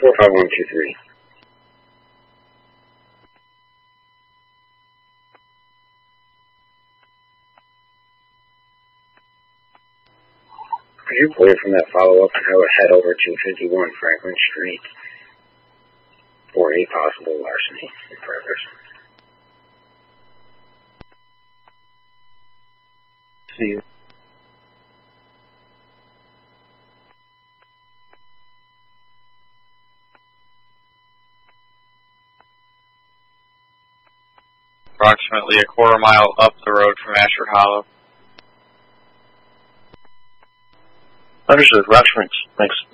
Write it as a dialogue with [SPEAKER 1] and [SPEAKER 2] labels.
[SPEAKER 1] 45123. Could you clear from that follow-up, I would head over to 51 Franklin Street for a possible larceny in progress.
[SPEAKER 2] See you.
[SPEAKER 3] Approximately a quarter mile up the road from Ashford Hollow.
[SPEAKER 2] Understood. Roger, thanks.